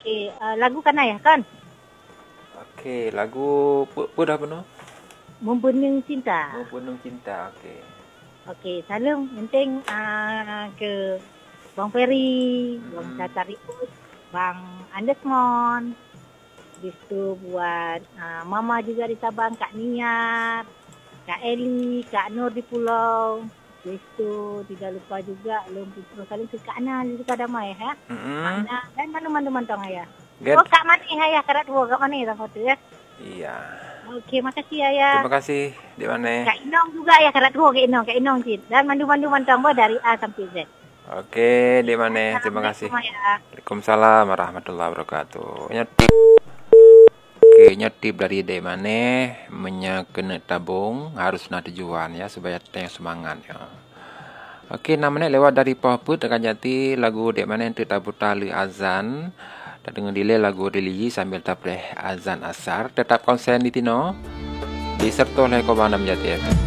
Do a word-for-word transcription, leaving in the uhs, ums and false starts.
Okey, uh, lagu kan ayah kan? Okey, lagu apa dah penuh? Membenung Cinta. Membenung Cinta, okey. Okey, salam penting uh, ke Bang Ferry, Hmm. Bang Tata Rius, Bang Andesmon. Habis tu buat uh, Mama juga di Sabang, Kak Niat, Kak Eli, Kak Nur di Pulau. Habis tu tidak lupa juga Lom Putra saling ke Kak Ana di Kadamai ya. Hmm. Kak Ana dan mana-mana mantang ayah. Get. Oh Kak Mani ayah karat dua Kak Mani tak foto ya. Iya. Okey, makasih ayah. Terima kasih. Di mana? Kak Inong juga ya karat dua Kak Inong, Kak Inong Cid. Dan mandu-mandu mantang dari A sampai Z. Okey, di mana? Terima kasih. Waalaikumsalam warahmatullahi wabarakatuh. Nyetip. Okey, nyetip dari di mana? Menya kena tabung harus nak tujuan ya supaya tengah semangat ya. Okey, namanya lewat dari Pahput akan jati lagu di mana untuk tabu tali azan. Dan dengan delay lagu religi sambil tapleh azan asar. Tetap konsen di Tino. Disertai oleh Komandam Jati F M.